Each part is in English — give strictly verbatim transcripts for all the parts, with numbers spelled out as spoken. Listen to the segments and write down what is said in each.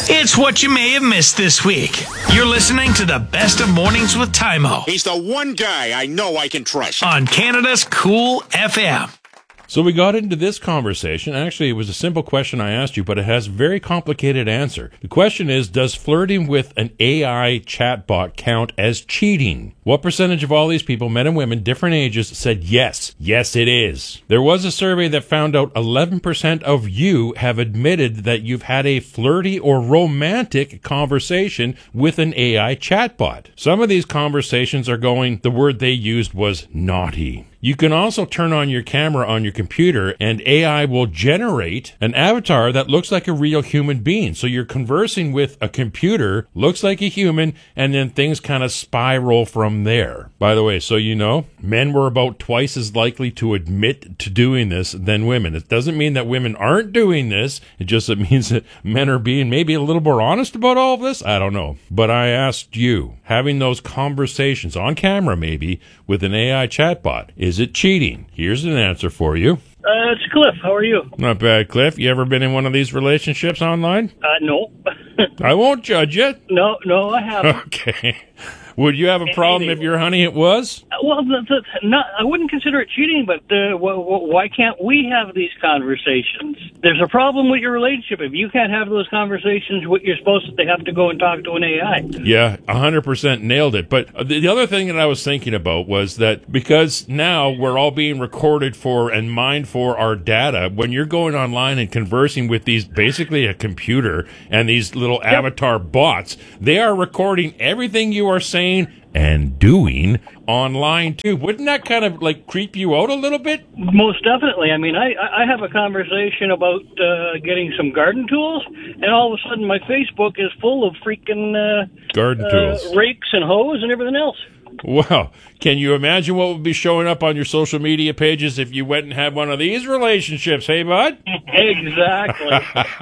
It's what you may have missed this week. You're listening to the Best of Mornings with Tymo He's the one guy I know I can trust. on Canada's Cool F M. So we got into this conversation. Actually, it was a simple question I asked you, but it has a very complicated answer. The question is, does flirting with an A I chatbot count as cheating? What percentage of all these people, men and women, different ages, said yes? Yes, it is. There was a survey that found out eleven percent of you have admitted that you've had a flirty or romantic conversation with an A I chatbot. Some of these conversations are going, the word they used was naughty. You can also turn on your camera on your computer and A I will generate an avatar that looks like a real human being. So you're conversing with a computer, looks like a human, and then things kind of spiral from there. By the way, so you know, men were about twice as likely to admit to doing this than women. It doesn't mean that women aren't doing this. It just it means that men are being maybe a little more honest about all of this. I don't know. But I asked you, having those conversations on camera maybe with an A I chatbot, is it cheating? Here's an answer for you. Uh, it's Cliff. How are you? Not bad, Cliff. You ever been in one of these relationships online? Uh, no. I won't judge you. no, no, I haven't. Okay. Would you have a problem if your honey it was? Uh, Well, the, the, not, I wouldn't consider it cheating, but uh, wh- wh- why can't we have these conversations? There's a problem with your relationship. If you can't have those conversations, what you're supposed to, they have to go and talk to an A I. Yeah, one hundred percent nailed it. But the, the other thing that I was thinking about was that because now we're all being recorded for and mined for our data, when you're going online and conversing with these, basically a computer and these little yep. avatar bots, they are recording everything you are saying and doing online too. Wouldn't that kind of like creep you out a little bit? Most definitely. I mean, I, I have a conversation about uh, getting some garden tools, and all of a sudden my Facebook is full of freaking uh, garden uh, tools, rakes and hoes and everything else. Wow. Can you imagine what would be showing up on your social media pages if you went and had one of these relationships, hey, bud? Exactly.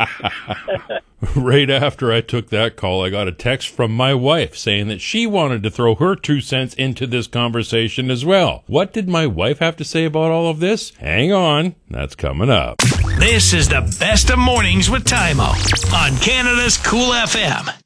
Right after I took that call, I got a text from my wife saying that she wanted to throw her two cents into this conversation as well. What did my wife have to say about all of this? Hang on. That's coming up. This is the Best of Mornings with Tymo on Canada's Cool F M.